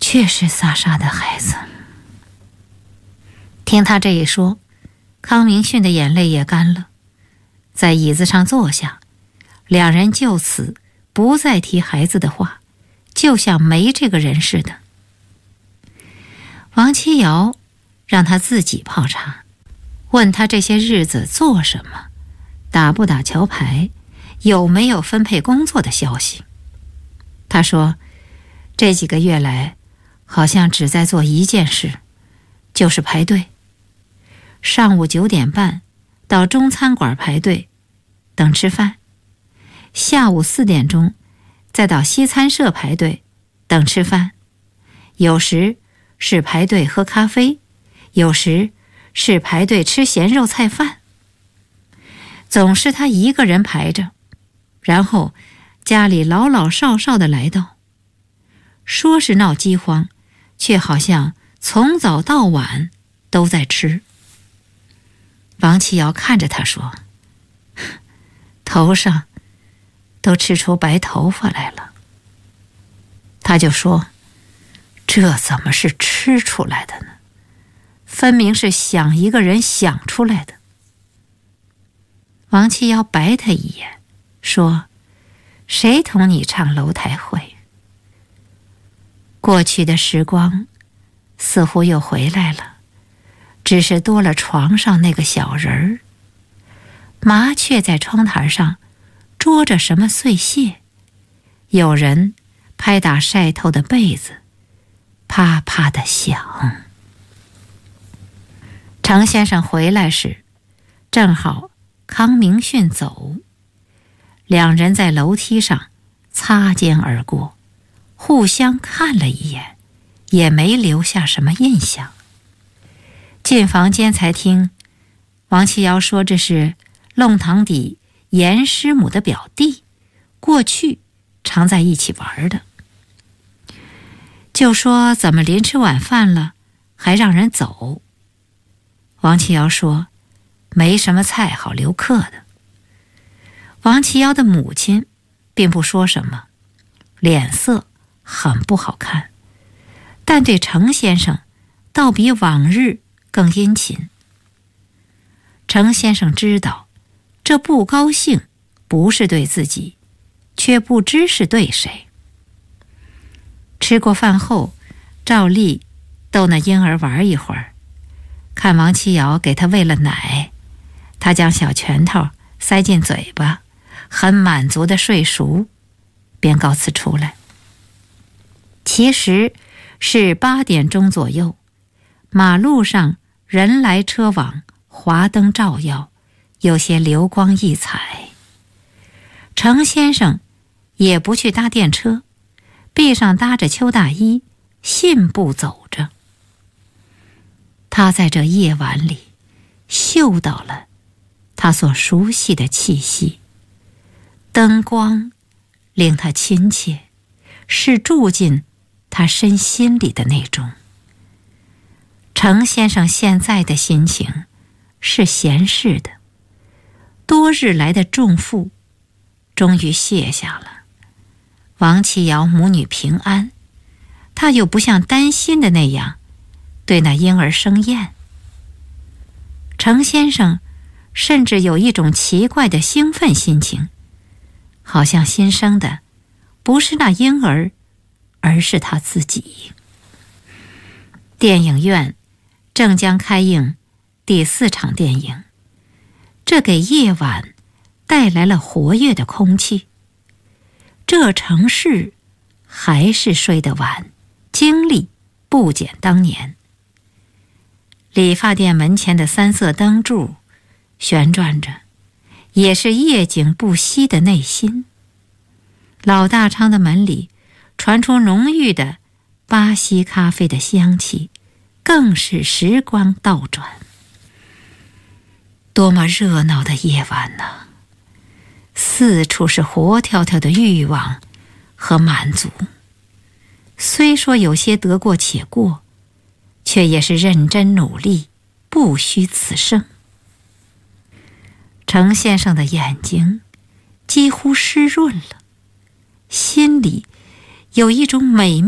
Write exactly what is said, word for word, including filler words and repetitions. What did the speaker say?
却是萨沙的孩子。听他这一说，康明逊的眼泪也干了，在椅子上坐下，两人就此不再提孩子的话，就像没这个人似的。王七瑶让他自己泡茶，问他这些日子做什么，打不打桥牌，有没有分配工作的消息。他说这几个月来好像只在做一件事，就是排队。上午九点半到中餐馆排队等吃饭，下午四点钟再到西餐社排队等吃饭，有时是排队喝咖啡，有时是排队吃咸肉菜饭。总是他一个人排着，然后家里老老少少的来到，说是闹饥荒，却好像从早到晚都在吃。王七瑶看着他说，头上都吃出白头发来了。他就说，这怎么是吃出来的呢？分明是想一个人想出来的。王七瑶白他一眼，说，谁同你唱楼台会？过去的时光似乎又回来了，只是多了床上那个小人儿。麻雀在窗台上捉着什么碎屑，有人拍打晒透的被子，啪啪地响。程先生回来时，正好康明逊走，两人在楼梯上擦肩而过，互相看了一眼，也没留下什么印象。进房间才听王七瑶说，这是弄堂底严师母的表弟，过去常在一起玩的。就说怎么临吃晚饭了还让人走。王七瑶说没什么菜好留客的。王七瑶的母亲并不说什么，脸色很不好看，但对程先生倒比往日更殷勤。程先生知道这不高兴不是对自己，却不知是对谁。吃过饭后，照例逗那婴儿玩一会儿，看王七瑶给他喂了奶，他将小拳头塞进嘴巴，很满足地睡熟，便告辞出来。其实是八点钟左右，马路上人来车往，华灯照耀，有些流光溢彩。程先生也不去搭电车，臂上搭着秋大衣，信步走着。他在这夜晚里嗅到了他所熟悉的气息，灯光令他亲切，是住进他身心里的那种。程先生现在的心情是闲适的，多日来的重负终于卸下了。王七瑶母女平安，他又不像担心的那样对那婴儿生厌。程先生甚至有一种奇怪的兴奋心情，好像新生的不是那婴儿，而是他自己。电影院正将开映第四场电影，这给夜晚带来了活跃的空气。这城市还是睡得晚，精力不减当年。理发店门前的三色灯柱旋转着，也是夜景不息的内心。老大昌的门里传出浓郁的巴西咖啡的香气，更是时光倒转。多么热闹的夜晚呢！四处是活跳跳的欲望和满足。虽说有些得过且过，却也是认真努力，不虚此生。程先生的眼睛几乎湿润了，心里有一种美妙